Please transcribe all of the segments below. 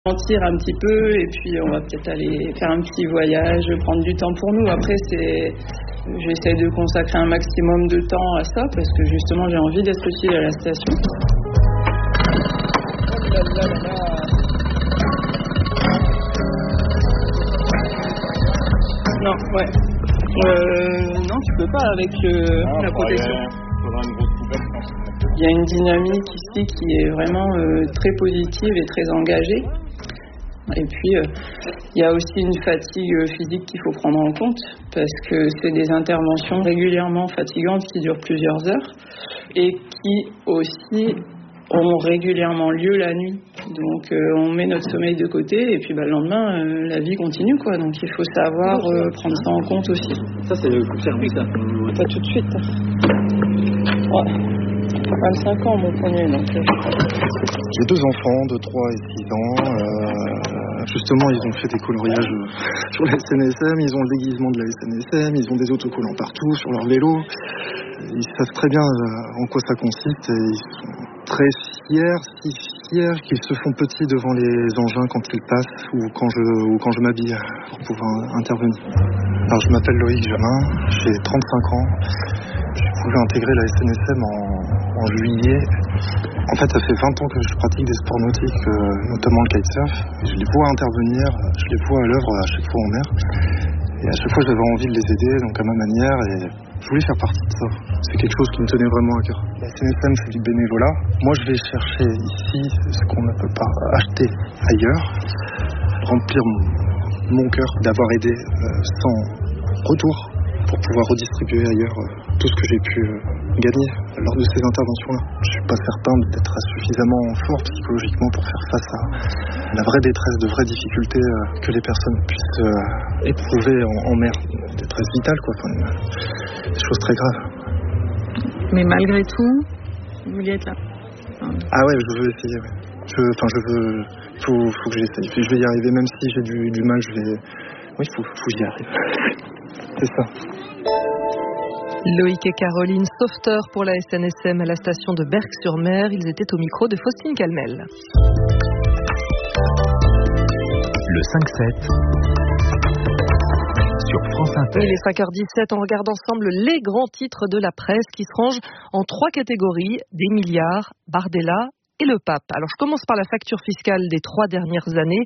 Mentir un petit peu et puis on va peut-être aller faire un petit voyage, prendre du temps pour nous. Après, j'essaie de consacrer un maximum de temps à ça parce que justement j'ai envie d'être utile à la station. Non, ouais. Non, tu peux pas avec la protection. Il y a une dynamique ici qui est vraiment très positive et très engagée. Et puis, il y a aussi une fatigue physique qu'il faut prendre en compte parce que c'est des interventions régulièrement fatigantes qui durent plusieurs heures et qui aussi ont régulièrement lieu la nuit. Donc, on met notre sommeil de côté et puis le lendemain, la vie continue, quoi. Donc, il faut savoir prendre ça en compte aussi. Ça, c'est le coup de circuit, ça. Pas tout de suite. Ouais. 25 ans, mon premier. Donc, J'ai 2 enfants de 3 et 6 ans. Justement, ils ont fait des coloriages sur la SNSM, ils ont le déguisement de la SNSM, ils ont des autocollants partout sur leur vélo. Ils savent très bien en quoi ça consiste et ils sont très fiers, si fiers qu'ils se font petits devant les engins quand ils passent ou quand je m'habille pour pouvoir intervenir. Alors, je m'appelle Loïc Jamin, j'ai 35 ans. J'ai voulu intégrer la SNSM en juillet. En fait, ça fait 20 ans que je pratique des sports nautiques, notamment le kitesurf. Je les vois intervenir, je les vois à l'œuvre à chaque fois en mer. Et à chaque fois, j'avais envie de les aider, donc à ma manière. Et je voulais faire partie de ça. C'est quelque chose qui me tenait vraiment à cœur. La SNSM, c'est du bénévolat. Moi, je vais chercher ici ce qu'on ne peut pas acheter ailleurs. Remplir mon cœur d'avoir aidé sans retour pour pouvoir redistribuer ailleurs tout ce que j'ai pu gagner lors de ces interventions-là. Je ne suis pas certain d'être suffisamment fort psychologiquement pour faire face à la vraie détresse, de vraies difficultés que les personnes puissent éprouver en mer. Une détresse vitale, quoi. Enfin, des choses très graves. Mais malgré tout, vous vouliez être là. Ah ouais, je veux essayer, ouais. Faut que j'essaye. Je vais y arriver, même si j'ai du mal, oui, faut que j'y arrive. C'est ça. Loïc et Caroline, sauveteurs pour la SNSM à la station de Berck-sur-Mer. Ils étaient au micro de Faustine Calmel. Le 5-7 sur France Inter. Il est 5h17, on regarde ensemble les grands titres de la presse qui se rangent en 3 catégories, des milliards, Bardella et le pape. Alors je commence par la facture fiscale des 3 dernières années.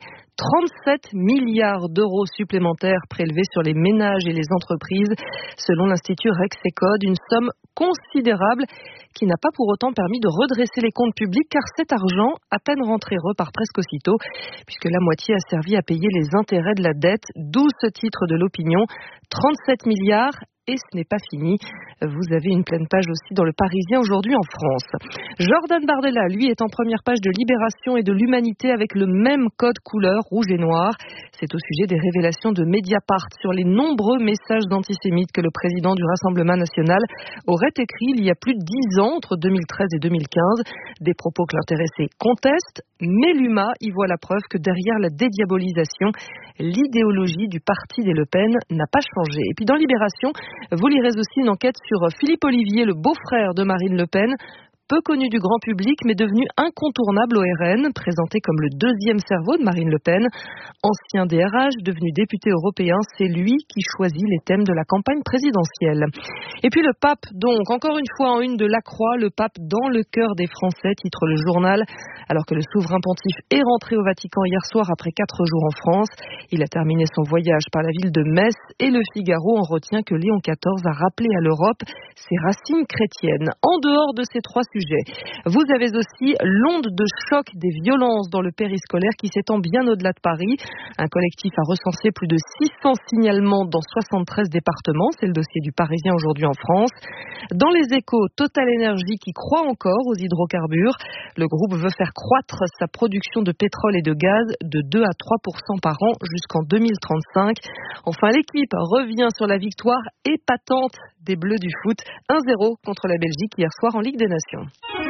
37 milliards d'euros supplémentaires prélevés sur les ménages et les entreprises, selon l'Institut Rexecode, une somme considérable qui n'a pas pour autant permis de redresser les comptes publics, car cet argent, à peine rentré, repart presque aussitôt, puisque la moitié a servi à payer les intérêts de la dette, d'où ce titre de l'opinion, 37 milliards. Et ce n'est pas fini. Vous avez une pleine page aussi dans Le Parisien aujourd'hui en France. Jordan Bardella, lui, est en première page de Libération et de l'Humanité avec le même code couleur, rouge et noir. C'est au sujet des révélations de Mediapart sur les nombreux messages d'antisémites que le président du Rassemblement national aurait écrits il y a plus de 10 ans, entre 2013 et 2015. Des propos que l'intéressé conteste, mais l'UMA y voit la preuve que derrière la dédiabolisation, l'idéologie du parti des Le Pen n'a pas changé. Et puis dans Libération, vous lirez aussi une enquête sur Philippe Ollivier, le beau-frère de Marine Le Pen. Peu connu du grand public, mais devenu incontournable au RN, présenté comme le deuxième cerveau de Marine Le Pen. Ancien DRH, devenu député européen, c'est lui qui choisit les thèmes de la campagne présidentielle. Et puis le pape, donc, encore une fois en une de La Croix, le pape dans le cœur des Français, titre le journal, alors que le souverain pontife est rentré au Vatican hier soir après 4 jours en France. Il a terminé son voyage par la ville de Metz et le Figaro en retient que Léon XIV a rappelé à l'Europe ses racines chrétiennes. En dehors de ces 3 sujets, vous avez aussi l'onde de choc des violences dans le périscolaire qui s'étend bien au-delà de Paris. Un collectif a recensé plus de 600 signalements dans 73 départements. C'est le dossier du Parisien aujourd'hui en France. Dans les Échos, Total Energy qui croit encore aux hydrocarbures. Le groupe veut faire croître sa production de pétrole et de gaz de 2 à 3% par an jusqu'en 2035. Enfin, l'équipe revient sur la victoire épatante des Bleus du foot, 1-0 contre la Belgique hier soir en Ligue des Nations.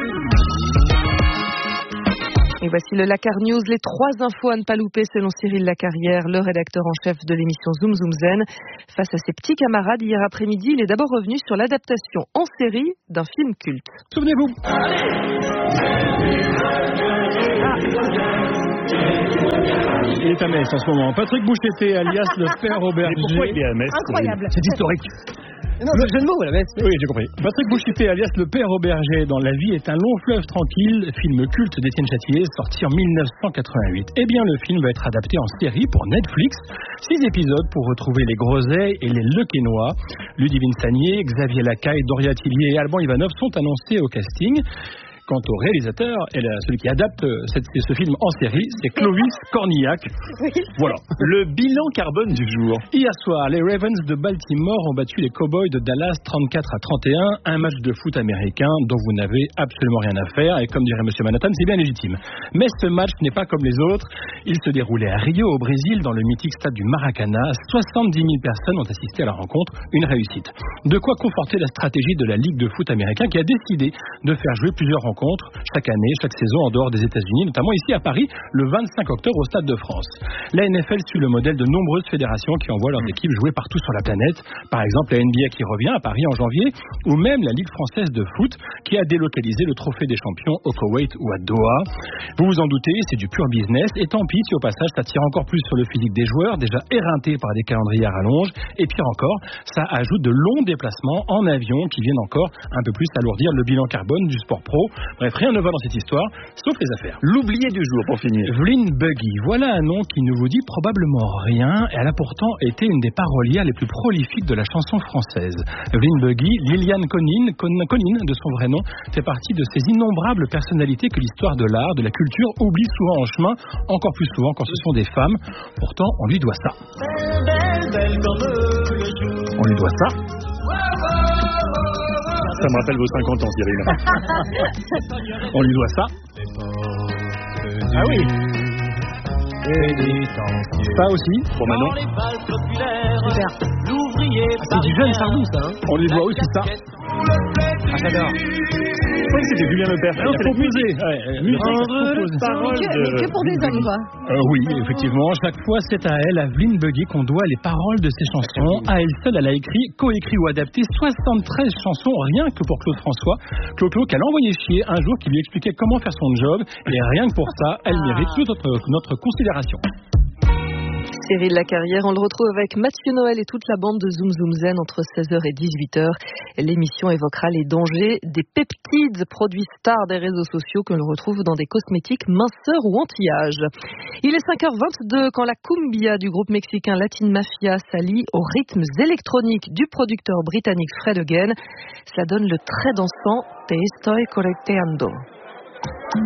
Et voici le Lakar News, les 3 infos à ne pas louper selon Cyril Lacarrière, le rédacteur en chef de l'émission Zoom Zoom Zen. Face à ses petits camarades hier après-midi, il est d'abord revenu sur l'adaptation en série d'un film culte. Souvenez-vous. Il est à Metz en ce moment. Patrick Bouchetté, alias le père Auberger. Pourquoi il est à Metz? Incroyable. C'est historique. Non, c'est le jeu de mots, la Metz. Oui, j'ai compris. Patrick Bouchetté, alias le père Auberger, dans La vie est un long fleuve tranquille, film culte d'Étienne Châtillier, sorti en 1988. Eh bien, le film va être adapté en série pour Netflix. 6 épisodes pour retrouver les Groseilles et les Lequesnois. Ludivine Sagnier, Xavier Lacaille, Doria Tillier et Alban Ivanov sont annoncés au casting. Quant au réalisateur, et celui qui adapte ce film en série, c'est Clovis Cornillac. Oui. Voilà. Le bilan carbone du jour. Hier soir, les Ravens de Baltimore ont battu les Cowboys de Dallas 34-31, un match de foot américain dont vous n'avez absolument rien à faire, et comme dirait Monsieur Manhattan, c'est bien légitime. Mais ce match n'est pas comme les autres. Il se déroulait à Rio, au Brésil, dans le mythique stade du Maracana. 70 000 personnes ont assisté à la rencontre, une réussite. De quoi conforter la stratégie de la Ligue de foot américain qui a décidé de faire jouer plusieurs rencontres chaque année, chaque saison en dehors des États-Unis, notamment ici à Paris, le 25 octobre au Stade de France. La NFL suit le modèle de nombreuses fédérations qui envoient leurs équipes jouer partout sur la planète. Par exemple, la NBA qui revient à Paris en janvier, ou même la Ligue française de foot qui a délocalisé le trophée des champions au Koweït ou à Doha. Vous vous en doutez, c'est du pur business, et tant pis si au passage ça tire encore plus sur le physique des joueurs, déjà éreintés par des calendriers à rallonge, et pire encore, ça ajoute de longs déplacements en avion qui viennent encore un peu plus alourdir le bilan carbone du sport pro. Bref, rien ne va dans cette histoire, sauf les affaires. L'oublié du jour pour finir. Vlyn Buggy, voilà un nom qui ne vous dit probablement rien, et elle a pourtant été une des parolières les plus prolifiques de la chanson française. Vlyn Buggy, Liliane Conine, de son vrai nom, fait partie de ces innombrables personnalités que l'histoire de l'art, de la culture oublie souvent en chemin, encore plus souvent quand ce sont des femmes. Pourtant, on lui doit ça. On lui doit ça. Ça me rappelle vos 50 ans, Cyril. On lui doit ça. Ah oui. Ça aussi. Pour Manon. Super. C'est du jeune Sardou, ça. Hein. On lui doit aussi ça. Ah, j'adore. Je crois que c'était Julien Lepers. Alors, composé. Mais que pour des hommes, quoi. Oui, effectivement. Chaque fois, c'est à elle, à Vlyn Buggy, qu'on doit les paroles de ses chansons. À elle seule, elle a écrit, coécrit ou adapté 73 chansons, rien que pour Claude François. Claude qu'elle a envoyé chier un jour, qui lui expliquait comment faire son job. Et rien que pour ça, elle mérite toute notre considération. Cyril Lacarrière, on le retrouve avec Mathieu Noël et toute la bande de Zoom Zoom Zen entre 16h et 18h. L'émission évoquera les dangers des peptides, produits stars des réseaux sociaux que l'on retrouve dans des cosmétiques minceurs ou anti-âge. Il est 5h22 quand la cumbia du groupe mexicain Latin Mafia s'allie aux rythmes électroniques du producteur britannique Fred Again. Cela donne le très dansant Te estoy correteando.